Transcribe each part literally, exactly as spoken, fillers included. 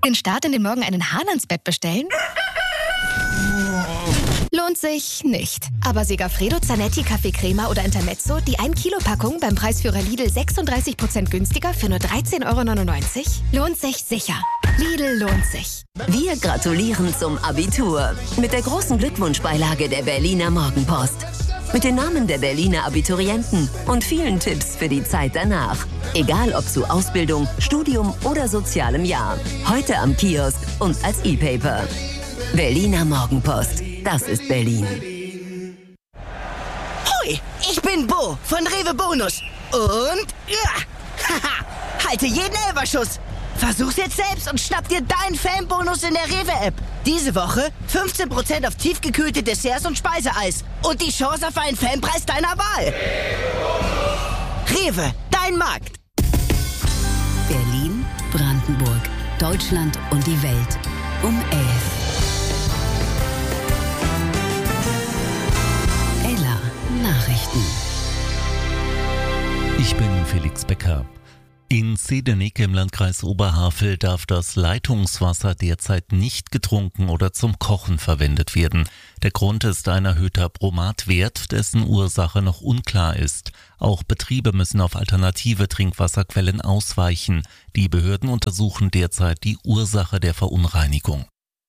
Den Start in den Morgen einen Hahn ans Bett bestellen? Lohnt sich nicht. Aber Segafredo, Zanetti, Kaffee Crema oder Intermezzo, die ein Kilo Packung beim Preisführer Lidl sechsunddreißig Prozent günstiger für nur dreizehn Euro neunundneunzig? Lohnt sich sicher. Lidl lohnt sich. Wir gratulieren zum Abitur mit der großen Glückwunschbeilage der Berliner Morgenpost. Mit den Namen der Berliner Abiturienten und vielen Tipps für die Zeit danach. Egal ob zu Ausbildung, Studium oder sozialem Jahr. Heute am Kiosk und als E-Paper. Berliner Morgenpost. Das ist Berlin. Hoi, ich bin Bo von Rewe Bonus. Und ja, haha, halte jeden Elferschuss. Versuch's jetzt selbst und schnapp dir deinen Fanbonus in der Rewe-App. Diese Woche fünfzehn Prozent auf tiefgekühlte Desserts und Speiseeis. Und die Chance auf einen Fanpreis deiner Wahl. Rewe, dein Markt. Berlin, Brandenburg, Deutschland und die Welt. Um elf. Ella Nachrichten. Ich bin Felix Becker. In Zedenik im Landkreis Oberhavel darf das Leitungswasser derzeit nicht getrunken oder zum Kochen verwendet werden. Der Grund ist ein erhöhter Bromatwert, dessen Ursache noch unklar ist. Auch Betriebe müssen auf alternative Trinkwasserquellen ausweichen. Die Behörden untersuchen derzeit die Ursache der Verunreinigung.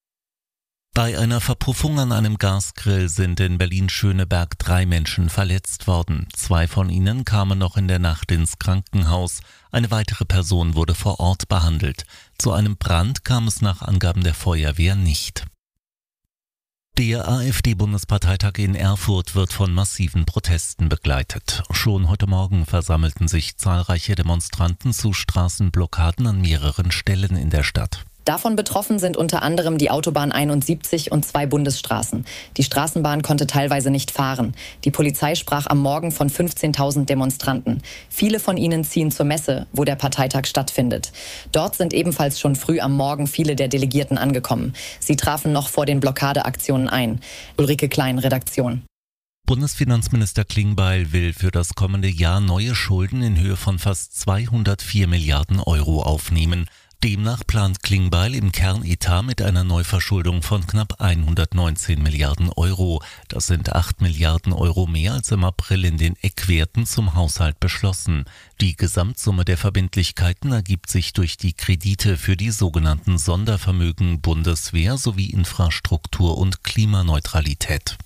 Bei einer Verpuffung an einem Gasgrill sind in Berlin-Schöneberg drei Menschen verletzt worden. Zwei von ihnen kamen noch in der Nacht ins Krankenhaus. Eine weitere Person wurde vor Ort behandelt. Zu einem Brand kam es nach Angaben der Feuerwehr nicht. Der AfD-Bundesparteitag in Erfurt wird von massiven Protesten begleitet. Schon heute Morgen versammelten sich zahlreiche Demonstranten zu Straßenblockaden an mehreren Stellen in der Stadt. Davon betroffen sind unter anderem die Autobahn einundsiebzig und zwei Bundesstraßen. Die Straßenbahn konnte teilweise nicht fahren. Die Polizei sprach am Morgen von fünfzehntausend Demonstranten. Viele von ihnen ziehen zur Messe, wo der Parteitag stattfindet. Dort sind ebenfalls schon früh am Morgen viele der Delegierten angekommen. Sie trafen noch vor den Blockadeaktionen ein. Ulrike Klein, Redaktion. Bundesfinanzminister Klingbeil will für das kommende Jahr neue Schulden in Höhe von fast zweihundertvier Milliarden Euro aufnehmen. Demnach plant Klingbeil im Kernetat mit einer Neuverschuldung von knapp hundertneunzehn Milliarden Euro. Das sind acht Milliarden Euro mehr als im April in den Eckwerten zum Haushalt beschlossen. Die Gesamtsumme der Verbindlichkeiten ergibt sich durch die Kredite für die sogenannten Sondervermögen Bundeswehr sowie Infrastruktur und Klimaneutralität.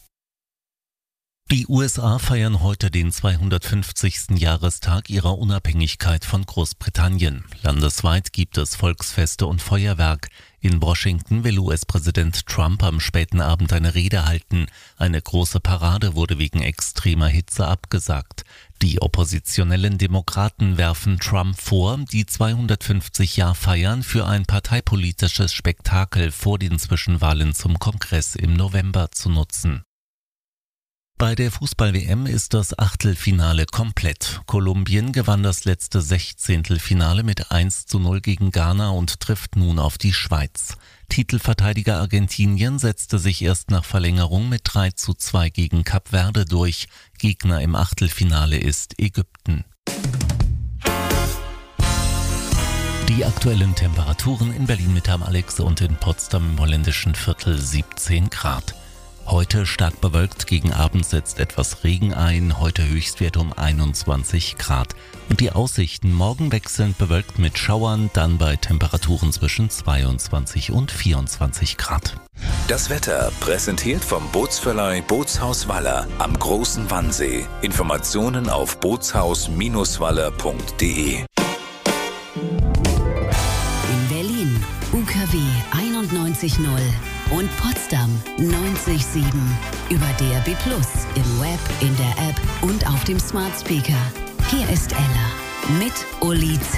Die U S A feiern heute den zweihundertfünfzigsten Jahrestag ihrer Unabhängigkeit von Großbritannien. Landesweit gibt es Volksfeste und Feuerwerk. In Washington will U S-Präsident Trump am späten Abend eine Rede halten. Eine große Parade wurde wegen extremer Hitze abgesagt. Die oppositionellen Demokraten werfen Trump vor, die zweihundertfünfzig-Jahr-Feiern für ein parteipolitisches Spektakel vor den Zwischenwahlen zum Kongress im November zu nutzen. Bei der Fußball-W M ist das Achtelfinale komplett. Kolumbien gewann das letzte Sechzehntelfinale mit eins zu null gegen Ghana und trifft nun auf die Schweiz. Titelverteidiger Argentinien setzte sich erst nach Verlängerung mit drei zu zwei gegen Kap Verde durch. Gegner im Achtelfinale ist Ägypten. Die aktuellen Temperaturen in Berlin-Mitte am Alex und in Potsdam im holländischen Viertel siebzehn Grad. Heute stark bewölkt, gegen Abend setzt etwas Regen ein, heute Höchstwert um einundzwanzig Grad. Und die Aussichten: morgen wechselnd bewölkt mit Schauern, dann bei Temperaturen zwischen zweiundzwanzig und vierundzwanzig Grad. Das Wetter präsentiert vom Bootsverleih Bootshaus Waller am Großen Wannsee. Informationen auf bootshaus Bindestrich waller punkt de. In Berlin U K W einundneunzig null und Potsdam neunzig Komma sieben. Über D A B plus, im Web, in der App und auf dem Smart Speaker. Hier ist Ella mit Uli Z.